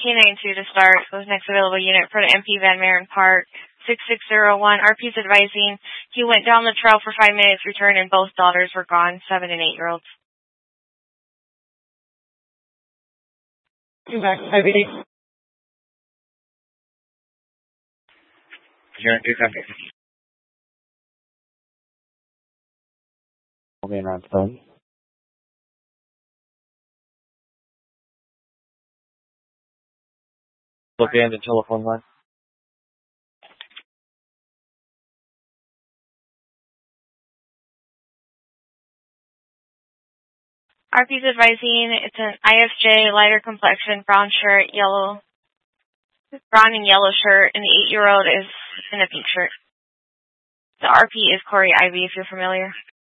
K92 to start. Was next available unit for the MP Van Maren Park. 6601. RP's advising he went down the trail for 5 minutes, returned, and both daughters were gone, 7 and 8-year-olds. Back, IBD. Okay, not done. Look in the telephone line. RP's advising it's an IFJ, lighter complexion, brown shirt, brown and yellow shirt, and the 8-year-old is in a pink shirt. The RP is Corey Ivy, if you're familiar.